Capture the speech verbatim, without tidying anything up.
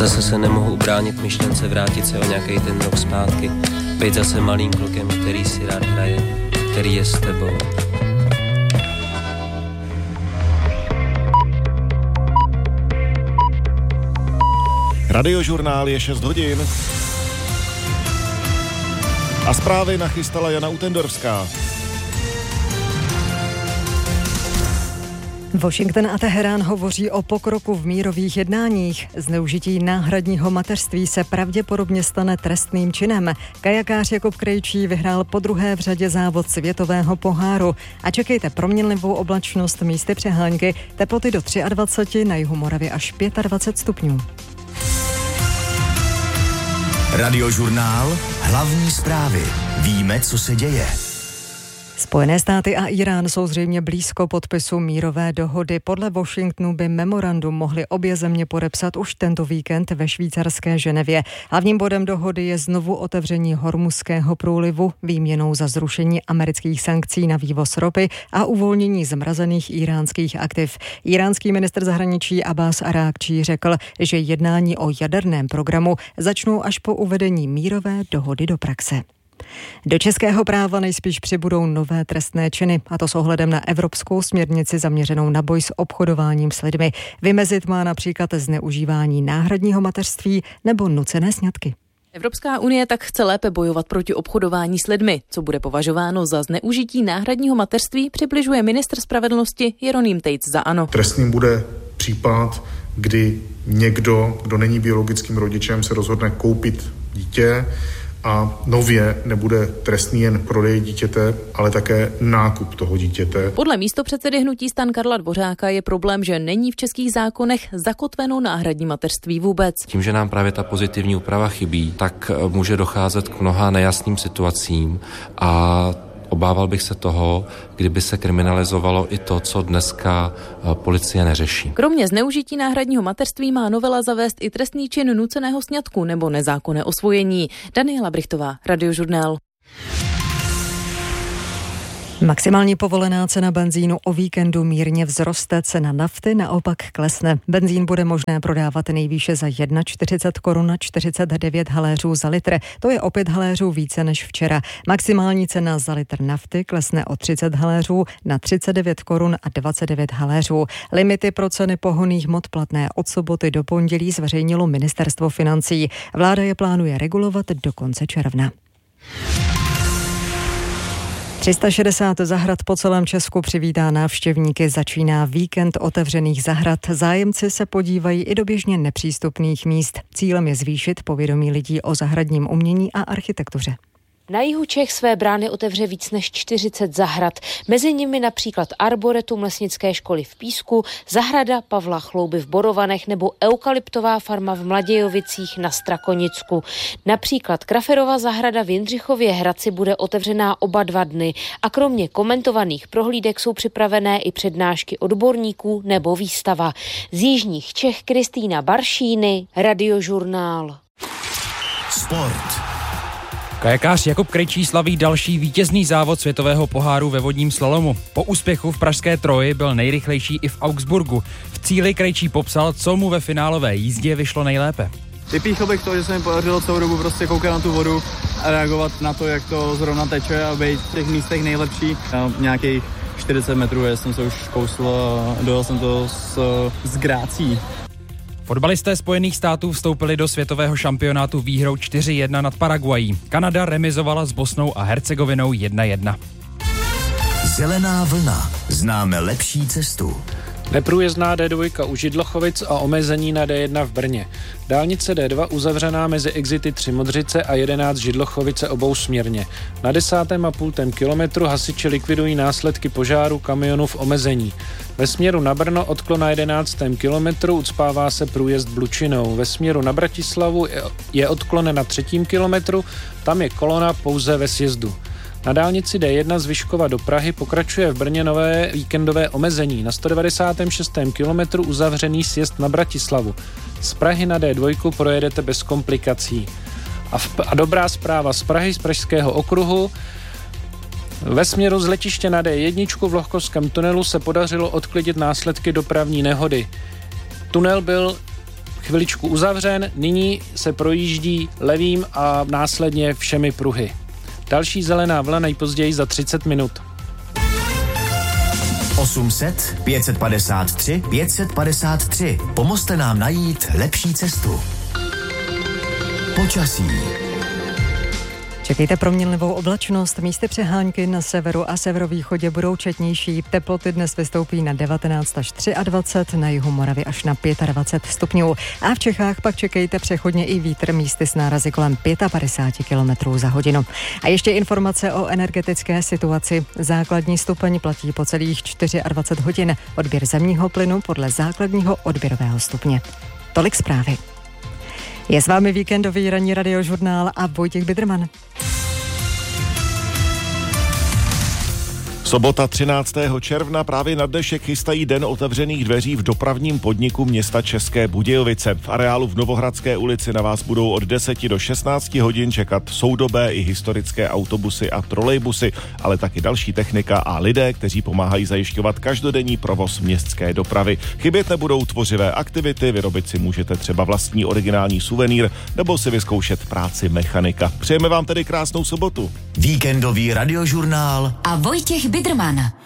Zase se nemohu ubránit myšlence vrátit se o nějaký ten rok zpátky. Být zase malým klukem, který si rád hraje, který je s tebou. Radiožurnál je šest hodin. A zprávy nachystala Jana Utendorská. Washington a Teherán hovoří o pokroku v mírových jednáních. Zneužití náhradního mateřství se pravděpodobně stane trestným činem. Kajakář Jakub Krejčí vyhrál podruhé v řadě závod světového poháru. A čekejte proměnlivou oblačnost místy přehánky, teploty do dvacet tři, na jihu Moravy až dvacet pět stupňů. Radiožurnál, hlavní zprávy. Víme, co se děje. Spojené státy a Irán jsou zřejmě blízko podpisu mírové dohody. Podle Washingtonu by memorandum mohly obě země podepsat už tento víkend ve švýcarské Ženevě. Hlavním bodem dohody je znovu otevření Hormuzského průlivu výměnou za zrušení amerických sankcí na vývoz ropy a uvolnění zmrazených iránských aktiv. Iránský ministr zahraničí Abbas Arákčí řekl, že jednání o jaderném programu začnou až po uvedení mírové dohody do praxe. Do českého práva nejspíš přibudou nové trestné činy, a to s ohledem na evropskou směrnici zaměřenou na boj s obchodováním s lidmi. Vymezit má například zneužívání náhradního mateřství nebo nucené sňatky. Evropská unie tak chce lépe bojovat proti obchodování s lidmi. Co bude považováno za zneužití náhradního mateřství, přibližuje ministr spravedlnosti Jeroným Tejc za ANO. Trestným bude případ, kdy někdo, kdo není biologickým rodičem, se rozhodne koupit dítě, a nově nebude trestný jen prodej dítěte, ale také nákup toho dítěte. Podle místopředsedy hnutí STAN Karla Dvořáka je problém, že není v českých zákonech zakotveno náhradní mateřství vůbec. Tím, že nám právě ta pozitivní úprava chybí, tak může docházet k mnoha nejasným situacím a obával bych se toho, kdyby se kriminalizovalo i to, co dneska policie neřeší. Kromě zneužití náhradního mateřství má novela zavést i trestný čin nuceného sňatku nebo nezákonné osvojení. Daniela Brichtová, Radiožurnál. Maximální povolená cena benzínu o víkendu mírně vzroste, cena nafty naopak klesne. Benzín bude možné prodávat nejvýše za čtyřicet jedna korun a čtyřicet devět haléřů za litr. To je o pět haléřů více než včera. Maximální cena za litr nafty klesne o třicet haléřů na třicet devět korun a dvacet devět haléřů. Limity pro ceny pohonných hmot platné od soboty do pondělí zveřejnilo ministerstvo financí. Vláda je plánuje regulovat do konce června. tři sta šedesát zahrad po celém Česku přivítá návštěvníky. Začíná víkend otevřených zahrad. Zájemci se podívají i do běžně nepřístupných míst. Cílem je zvýšit povědomí lidí o zahradním umění a architektuře. Na jihu Čech své brány otevře víc než čtyřicet zahrad. Mezi nimi například Arboretum lesnické školy v Písku, zahrada Pavla Chlouby v Borovanech nebo eukalyptová farma v Mladějovicích na Strakonicku. Například Kraferova zahrada v Jindřichově Hradci bude otevřená oba dva dny a kromě komentovaných prohlídek jsou připravené i přednášky odborníků nebo výstava. Z jižních Čech Kristýna Baršíny, Radiožurnál. Sport. Kajakář Jakub Krejčí slaví další vítězný závod světového poháru ve vodním slalomu. Po úspěchu v pražské Troji byl nejrychlejší i v Augsburgu. V cíli Krejčí popsal, co mu ve finálové jízdě vyšlo nejlépe. Vypíchl bych to, že se mi podařilo celou dobu prostě koukat na tu vodu a reagovat na to, jak to zrovna teče a být v těch místech nejlepší. Na nějakých čtyřicet metrů jsem se už kousl a dojel jsem to s, s grácí. Fotbalisté Spojených států vstoupili do světového šampionátu výhrou čtyři jedna nad Paraguají. Kanada remizovala s Bosnou a Hercegovinou jedna jedna. Zelená vlna. Známe lepší cestu. Neprůjezdná D dva u Židlochovic a omezení na D jedna v Brně. Dálnice D dva uzavřená mezi exity tři Modřice a jedenáct Židlochovice obousměrně. Na desátém a půltém kilometru hasiči likvidují následky požáru kamionu v omezení. Ve směru na Brno odklon na jedenáctém kilometru ucpává se průjezd Blučinou. Ve směru na Bratislavu je odklon na třetím kilometru, tam je kolona pouze ve sjezdu. Na dálnici D jedna z Vyškova do Prahy pokračuje v Brně nové víkendové omezení. Na sto devadesátém šestém kilometru uzavřený sjezd na Bratislavu. Z Prahy na D dva projedete bez komplikací. A, v, a dobrá zpráva z Prahy, z Pražského okruhu. Ve směru z letiště na D jedna v Lohkovském tunelu se podařilo odklidit následky dopravní nehody. Tunel byl chviličku uzavřen, nyní se projíždí levým a následně všemi pruhy. Další zelená vlna nejpozději za třicet minut. osm set, pět set padesát tři, pět set padesát tři. Pomozte nám najít lepší cestu. Počasí. Čekejte proměnlivou oblačnost, místy přehánky na severu a severovýchodě budou četnější. Teploty dnes vystoupí na devatenáct až dvacet tři, na jihu Moravy až na dvacet pět stupňů. A v Čechách pak čekejte přechodně i vítr, místy s nárazy kolem padesát pět kilometrů za hodinu. A ještě informace o energetické situaci. Základní stupeň platí po celých dvacet čtyři hodin. Odběr zemního plynu podle základního odběrového stupně. Tolik zprávy. Je s vámi víkendový ranní radiožurnál a Vojtěch Bidrman. Sobota třináctého června právě na dnešek chystají den otevřených dveří v dopravním podniku města České Budějovice. V areálu v Novohradské ulici na vás budou od deseti do šestnácti hodin čekat soudobé i historické autobusy a trolejbusy, ale taky další technika a lidé, kteří pomáhají zajišťovat každodenní provoz městské dopravy. Chybět nebudou tvořivé aktivity, vyrobit si můžete třeba vlastní originální suvenýr nebo si vyzkoušet práci mechanika. Přejeme vám tedy krásnou sobotu. Víkendový radiožurnál a Vojtěch Bidrman.